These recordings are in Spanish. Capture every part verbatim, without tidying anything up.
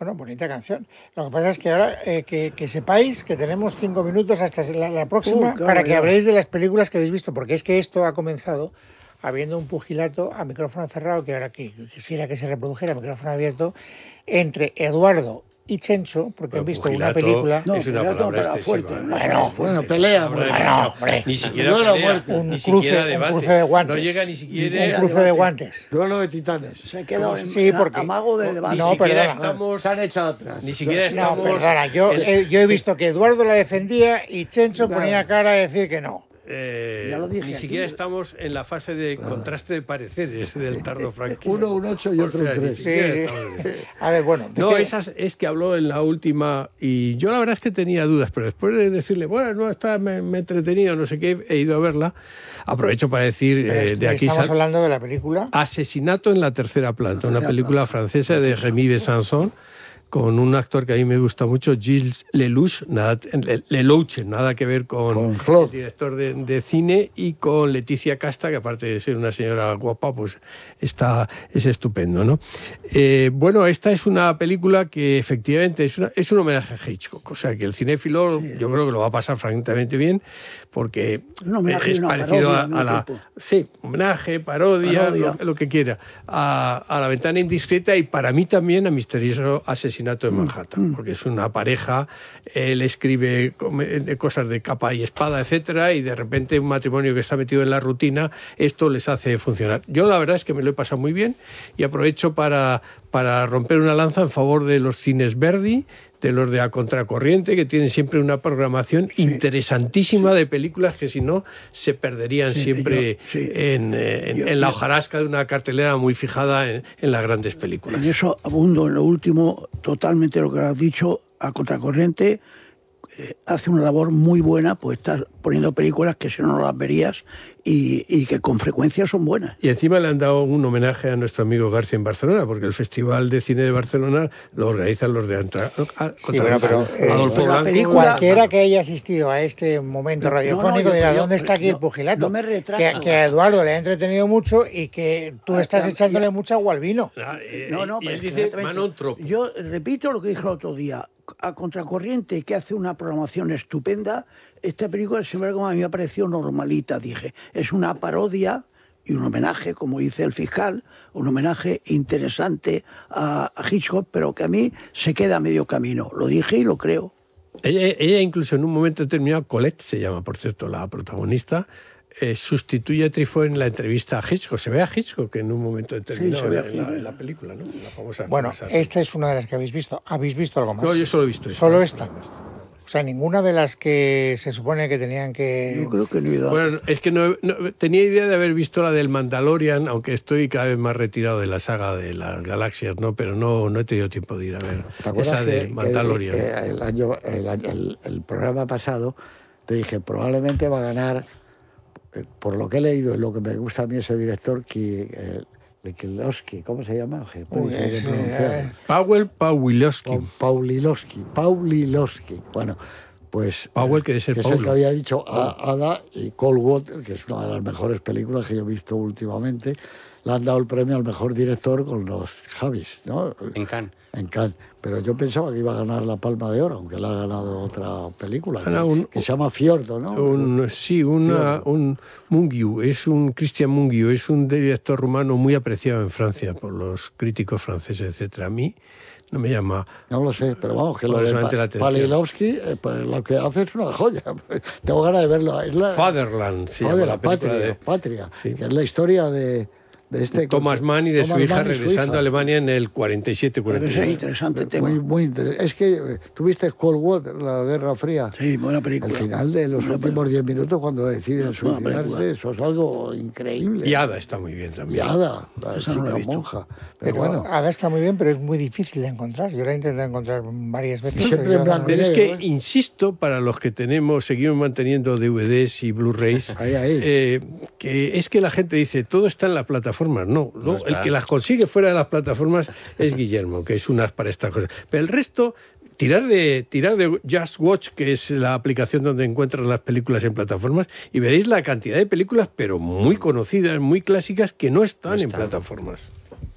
Bueno, bonita canción. Lo que pasa es que ahora eh, que, que sepáis que tenemos cinco minutos hasta la, la próxima Uh, claro, para que ya. habléis de las películas que habéis visto, porque es que esto ha comenzado habiendo un pugilato a micrófono cerrado, que ahora aquí quisiera que se reprodujera a micrófono abierto, entre Eduardo y Chencho, porque Pero han visto pugilato una película... No, es una pugilato palabra para excesiva. fuerte, ¿eh? ¿no? Bueno, Fuerte. Bueno, pelea. Palabra pues. demasiado. No, hombre. Ni siquiera Duelo a pelea, muerte. Un ni cruce- siquiera un debate. cruce de guantes. No llega ni Un siquiera... cruce de guantes. Duelo de titanes. Se quedó en, Sí, en porque- amago de Ni debate. No, siquiera perdona. estamos... Se han echado atrás. Ni siquiera No, estamos... perdona, yo, el- eh, yo he visto que Eduardo la defendía y Chencho Claro. ponía cara a decir que no. eh, Ya lo dije ni aquí. siquiera estamos en la fase de contraste de pareceres del tardo franquista. Uno un ocho y O otro sea, un ni tres. siquiera Sí, estamos en eso. A ver, bueno. ¿de No, qué? esas es que habló en la última y yo la verdad es que tenía dudas, pero después de decirle, bueno, no está, me, me he entretenido, no sé qué, he ido a verla, aprovecho para decir Pero eh, est- de aquí estamos sal- hablando de la película. Asesinato en la tercera planta, una tercera película planta. francesa de Rémy Besançon, con un actor que a mí me gusta mucho, Gilles Lelouch, nada, Lelouch, nada que ver con, Con Claude. el director de, de cine, y con Leticia Casta, que aparte de ser una señora guapa, pues está, es estupendo, ¿no? Eh, bueno, esta es una película que efectivamente es, una, es un homenaje a Hitchcock, o sea que el cinéfilo yo creo que lo va a pasar francamente bien, porque Un homenaje y es una parecido parodia a, al mismo a la... tiempo. Sí, homenaje, parodia, Parodia. Lo, lo que quiera, a, a La ventana indiscreta y para mí también a Misterioso asesinato en Manhattan, porque es una pareja, él escribe come- de cosas de capa y espada, etcétera, y de repente un matrimonio que está metido en la rutina, esto les hace funcionar. Yo la verdad es que me lo he pasado muy bien y aprovecho para, para romper una lanza en favor de los cines Verdi, de los de A Contracorriente, que tienen siempre una programación interesantísima de películas que si no se perderían Sí, siempre yo- sí. en, eh, en- Yo- en la yo- hojarasca de una cartelera muy fijada en, en las grandes películas. En eso abundo en lo último, totalmente lo que has dicho, A Contracorriente eh, hace una labor muy buena, pues estás poniendo películas que si no, no las verías y, y que con frecuencia son buenas. Y encima le han dado un homenaje a nuestro amigo García en Barcelona, porque el Festival de Cine de Barcelona lo organizan los de Antra, a- contra- bueno, pero, eh, Adolfo pero la Blanco. película- Cualquiera que haya asistido a este momento No, no, radiofónico yo- dirá, yo- ¿dónde está aquí no, el pugilato? no me retracto. que, que a Eduardo le ha entretenido mucho y que tú Ah, estás ya- echándole ya- mucha agua al vino. Ah, eh, No, no, y pero él es que dice exactamente. Manon Tropo. Yo repito lo que dije el otro día. A Contracorriente, que hace una programación estupenda, esta película, sin embargo, a mí me ha parecido normalita, dije. Es una parodia y un homenaje, como dice el fiscal, un homenaje interesante a, a Hitchcock, pero que a mí se queda a medio camino. Lo dije y lo creo. Ella, ella incluso en un momento determinado, Colette se llama, por cierto, la protagonista, eh, sustituye a Truffaut en la entrevista a Hitchcock. Se ve a Hitchcock en un momento determinado se ve a en, la, Hitchcock. en la película, ¿no? La famosa Bueno, conversación. esta es una de las que habéis visto. ¿Habéis visto algo más? No, yo solo he visto esta. Solo esta. O sea, ninguna de las que se supone que tenían que... Yo creo que no he ido a- Bueno, es que no, no- tenía idea de haber visto la del Mandalorian, aunque estoy cada vez más retirado de la saga de las galaxias, ¿no? Pero no, no he tenido tiempo de ir a ver ¿Te acuerdas esa que- del que- Mandalorian. que el, año, el, año- el- el programa pasado te dije, probablemente va a ganar, eh, por lo que he leído, y lo que me gusta a mí ese director, que eh, Liklowski, ¿cómo se llama? Oje, Uy, pues, hay que ese, pronunciarlo. eh. Powell Pawlowski. Pa- Paulilowski, Paulilowski. Bueno, pues... Powell, eh, que debe ser es el que Paulo. había dicho a- Ada y Cold Water, que es una de las mejores películas que yo he visto últimamente. Le han dado el premio al mejor director con los Javis, ¿no? En Cannes. En Cannes. Pero yo pensaba que iba a ganar la Palma de Oro, aunque la ha ganado otra película, Gana que, un- que se llama Fiordo, ¿no? Un, sí, una, un Mungiu, es un Christian Mungiu, es un director rumano muy apreciado en Francia por los críticos franceses, etcétera. A mí no me llama. No lo sé, pero vamos, que lo de Poderosamente la Pa- atención. Palilowski, eh, pues, lo que hace es una joya. Tengo ganas de verlo. Es la, Fatherland, se llama Joder, la la película patria, de patria, Sí. que es la historia de, de este... Thomas Mann y de Thomas su hija Mann y su regresando hija. a Alemania en el cuarenta y siete cuarenta y Debe ser seis. interesante tema. Muy, muy interesante. Es que eh, tuviste Cold Water, la Guerra Fría. Sí, buena El película. final de los Buena últimos diez minutos cuando deciden Buena suicidarse, película. eso es algo increíble. Y Ada está muy bien Y también. Ada, la Esa no la he chica visto. monja. Pero, Pero bueno, Ada está muy bien, pero es muy difícil de encontrar. Yo la he intentado encontrar varias veces. Siempre pero yo en blanco no- Pero es negro, que, ¿eh? insisto, para los que tenemos, seguimos manteniendo D V Ds y Blu-rays, Ahí, ahí. eh, que es que la gente dice, todo está en las plataformas. No, no, No está. el que las consigue fuera de las plataformas es Guillermo, que es unas para estas cosas. Pero el resto, tirar de, tirar de Just Watch, que es la aplicación donde encuentran las películas en plataformas, y veréis la cantidad de películas, pero muy conocidas, muy clásicas, que no están No en están. plataformas.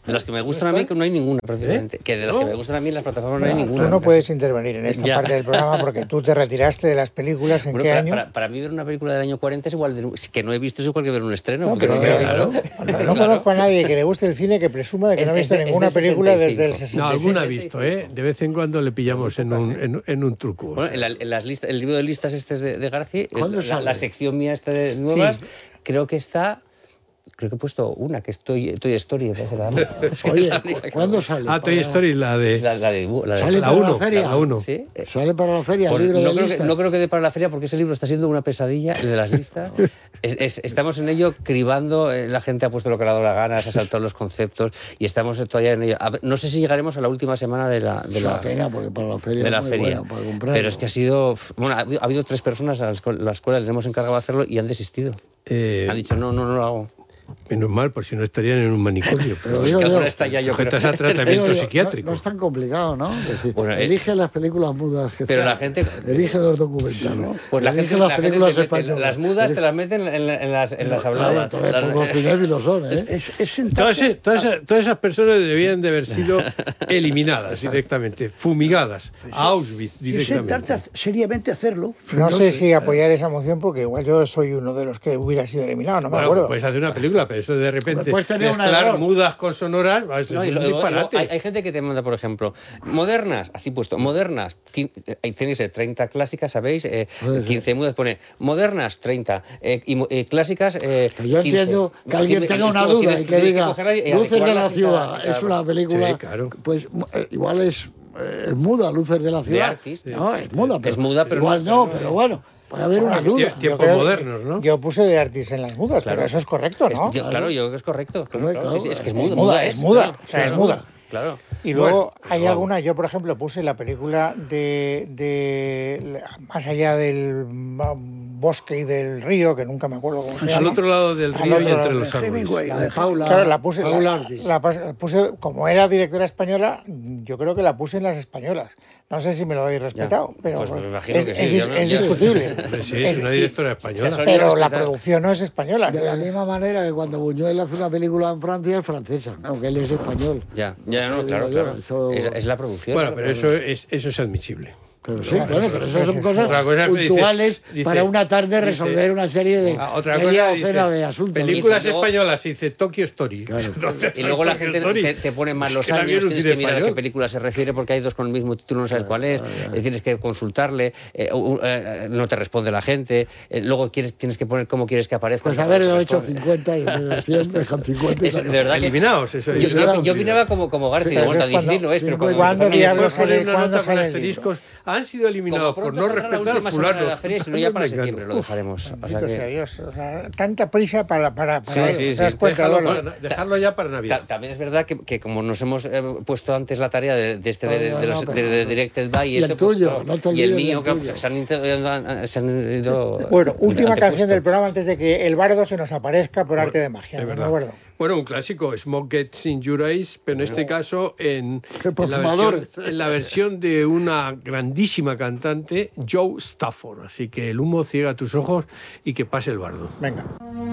De las que me gustan a mí, que no hay ninguna, prácticamente. ¿Eh? Que de las ¿No? que me gustan a mí en las plataformas no, no hay ninguna. Tú no puedes intervenir en esta ya. parte del programa porque tú te retiraste de las películas. ¿En bueno, qué para, año? Para, para mí ver una película del año cuarenta es igual de, que no he visto, es igual que ver un estreno. No, pero claro, claro. No, no, no conozco a nadie que le guste el cine que presuma de que es, no ha visto es, ninguna es película desde el sesenta y seis. No, alguna ha visto, ¿eh? De vez en cuando le pillamos en un, en, en un truco. Bueno, o sea. en, la, en las listas, el libro de listas este de, de García, la, la sección mía esta de nuevas, sí. creo que está... Creo que he puesto una, que es Toy, Toy Story. Oye, ¿cuándo sale? Ah, Toy Story, la de... La, la de, la de ¿Sale la para uno, la feria? La uno. ¿Sí? ¿Sale para la feria? Pues el libro no, de creo listas. que, no creo que dé para la feria porque ese libro está siendo una pesadilla, el de las listas. es, es, estamos en ello cribando, eh, la gente ha puesto lo que le ha dado la gana, se ha saltado los conceptos y estamos todavía en ello. Ver, no sé si llegaremos a la última semana de la, de es la, una pena porque para la feria de la es muy feria. Bueno para pero es que ha sido... Bueno, ha, ha habido tres personas a las, las cuales les hemos encargado de hacerlo y han desistido. Eh, han dicho, no, no, no lo hago. Menos mal, por si no estarían en un manicomio. Pero digo, es que digo, está ya yo creo. a tratamiento digo, psiquiátrico. No, no es tan complicado, ¿no? Es decir, bueno, elige eh, las películas mudas que pero sea, la gente elige los documentales. ¿no? Pues la elige gente, las la películas gente te, españolas. Las mudas elige... te las meten en, en las, en las habladas. Claro, entonces pocos cinéfilos son, ¿eh? Es, es, es todas, esas, todas, esas, todas esas personas debían de haber sido eliminadas directamente, fumigadas, a Auschwitz directamente. Sentarte seriamente a hacerlo. No, no sé si apoyar esa moción porque igual yo soy uno de los que hubiera sido eliminado, no me bueno, acuerdo. Puedes hacer una película, pero eso de repente mezclar mudas con sonoras, eso no, es y un luego, disparate. Hay, hay gente que te manda, por ejemplo, modernas, así puesto, modernas, tiene que ser treinta clásicas, ¿sabéis? Eh, quince mudas, pone modernas, treinta, eh, y eh, clásicas, eh, yo quince. entiendo que alguien sí, tenga una duda y que diga, Luces de la Ciudad, es una película, sí, claro. pues igual es, es muda, Luces de la Ciudad. De Artist, no, es muda, pero, es muda, pero igual no, no, pero bueno. Puede haber una duda. Tiempos modernos, ¿no? Yo puse de Artis en las mudas, claro. Pero eso es correcto, ¿no? Es, yo, claro, yo creo que es correcto. Claro, claro, claro, sí, sí, es que es muda. muda. muda es muda, claro, o sea, claro, es muda. Claro. Y luego bueno, hay vamos. alguna, yo por ejemplo puse la película de, de más allá del bosque y del río, que nunca me acuerdo cómo se llama. Al otro lado del río y entre los árboles. La de Paula. Claro, la puse, Paula la, la puse, como era directora española, yo creo que la puse en las españolas. No sé si me lo habéis respetado, ya, pero pues me imagino es, que sí, es, ya, es ya, discutible. Sí, es, es una directora sí, española. Pero la producción no es española. De la misma manera que cuando Buñuel hace una película en Francia es francesa, aunque él es español. Ya, ya no, claro, yo, claro. Eso... Es, es la producción. Bueno, pero eso es, eso es admisible. Pero sí, claro, pero eso son cosas cosa puntuales dice, dice, para una tarde resolver dice, una serie de ah, otra media cosa docena dice, de asuntos. Películas y luego, españolas, dice Tokyo Story. Claro. Y luego la gente te, te pone más los años, tienes que mirar a qué película se refiere porque hay dos con el mismo título, no sabes cuál es, eh, tienes que consultarle, eh, uh, eh, no te responde la gente, eh, luego quieres, tienes que poner cómo quieres que aparezca. Pues haberlo hecho cincuenta y de cien, dejan cincuenta. Es, de verdad que, eliminados, eso. Yo, yo, yo opinaba como, como García, sí, bueno, dieciséis no es, pero como... ¿Cuándo diablos sale una nota con asteriscos? Han sido eliminados por no respetar más semana de la feria, sino ya para septiembre lo dejaremos. O sea que... Dios, o sea, tanta prisa para... para, para sí, sí, sí. Dejarlo, bueno, dejarlo ya para Navidad. Ta también es verdad que, que como nos hemos eh, puesto antes la tarea de, de este de, de, de, los, no, de, de Directed By y, y este, el tuyo, pues, no te y el mío, mío, que se han, ido, se han ido... Bueno, última canción del programa antes de que el bardo se nos aparezca por bueno, arte de magia. Es verdad. ¿No, bueno, un clásico, Smoke Gets in Your Eyes, pero en este caso en, en, la versión, en la versión de una grandísima cantante, Joe Stafford. Así que el humo ciega tus ojos y que pase el bardo. Venga.